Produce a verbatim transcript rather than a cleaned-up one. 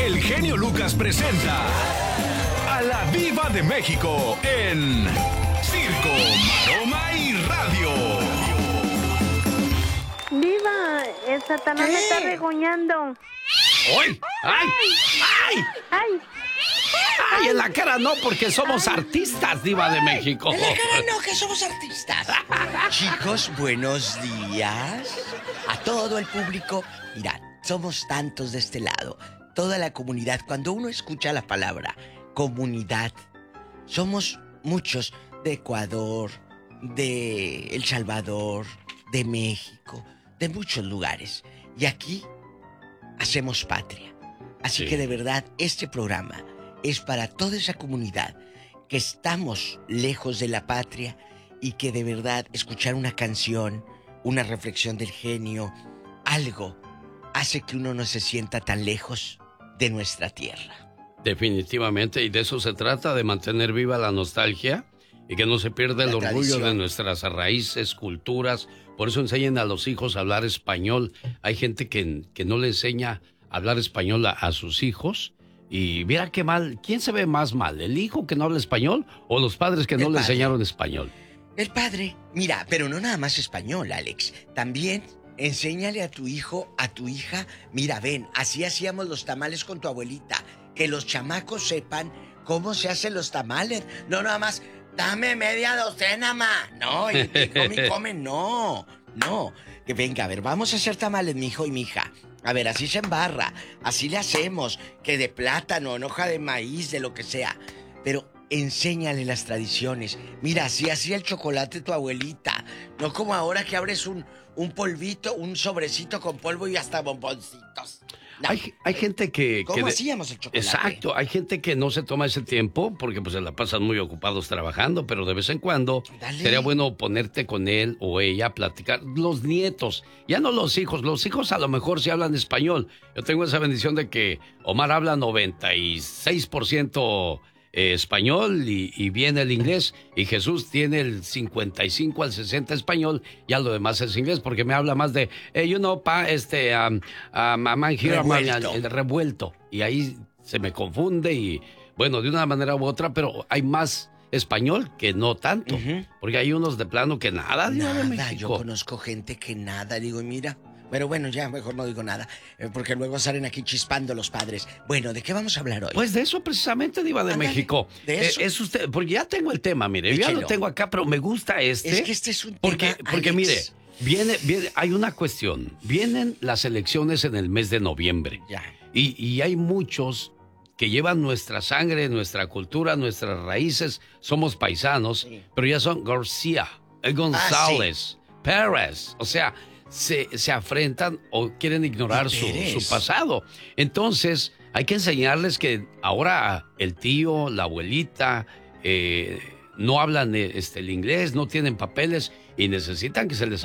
el genio Lucas presenta a la Diva de México en Circo, Maroma y Radio. Diva, el Satanás ¿Qué? me está regoñando. ¡Ay! ¡Ay! ¡Ay! Ay, ¡Ay! En la cara no, porque somos artistas, Diva de México. En la cara no, que somos artistas. Chicos, buenos días. A todo el público. Mirad, somos tantos de este lado. Toda la comunidad. Cuando uno escucha la palabra comunidad, somos muchos de Ecuador, de El Salvador, de México, de muchos lugares. Y aquí hacemos patria. Así Sí. que de verdad, este programa es para toda esa comunidad que estamos lejos de la patria y que de verdad escuchar una canción, una reflexión del genio, algo hace que uno no se sienta tan lejos de nuestra tierra. Definitivamente, y de eso se trata, de mantener viva la nostalgia y que no se pierda el La orgullo tradición. de nuestras raíces, culturas. Por eso enseñen a los hijos a hablar español. Hay gente que, que no le enseña a hablar español a, a sus hijos. Y mira qué mal, ¿quién se ve más mal? ¿El hijo que no habla español o los padres que no El le padre. enseñaron español? El padre, mira, pero no nada más español, Alex. También enséñale a tu hijo, a tu hija, mira, ven, así hacíamos los tamales con tu abuelita. Que los chamacos sepan cómo se hacen los tamales. No nada más, dame media docena, ma. No, y, y come y come, no, no. Que venga, a ver, vamos a hacer tamales, mi hijo y mi hija. A ver, así se embarra, así le hacemos, que de plátano, en hoja de maíz, de lo que sea. Pero enséñale las tradiciones. Mira, así hacía el chocolate tu abuelita. No como ahora que abres un, un polvito, un sobrecito con polvo y hasta bomboncitos. No. Hay, hay gente que... ¿Cómo que de- hacíamos el chocolate? Exacto, hay gente que no se toma ese tiempo porque pues se la pasan muy ocupados trabajando, pero de vez en cuando Dale. sería bueno ponerte con él o ella a platicar. Los nietos, ya no los hijos, los hijos a lo mejor sí hablan español. Yo tengo esa bendición de que Omar habla noventa y seis por ciento eh, español y, y bien el inglés, y Jesús tiene el cincuenta y cinco al sesenta español, ya lo demás es inglés, porque me habla más de, eh, you know, pa, este, um, um, I'm here, Revuelto. el revuelto, y ahí se me confunde y, bueno, de una manera u otra, pero hay más español que no tanto, Ujú. porque hay unos de plano que nada, Diva de Nada, yo México. conozco gente que nada, digo, y mira. Pero bueno, ya mejor no digo nada, eh, porque luego salen aquí chispando los padres. Bueno, ¿de qué vamos a hablar hoy? Pues de eso precisamente, Diva de Ándale, México. de eso. Eh, es usted, porque ya tengo el tema, mire, yo ya lo Échelo. tengo acá, pero me gusta este. Es que este es un Porque, tema, porque Alex. mire, viene, viene, hay una cuestión. Vienen las elecciones en el mes de noviembre. Ya. Y, y hay muchos que llevan nuestra sangre, nuestra cultura, nuestras raíces. Somos paisanos, Sí. pero ya son García, eh, González, Pérez. O sea, se, se afrentan o quieren ignorar ¿Y su, Pérez? su pasado. Entonces, hay que enseñarles que ahora el tío, la abuelita, eh, no hablan eh, este, el inglés, no tienen papeles y necesitan que se les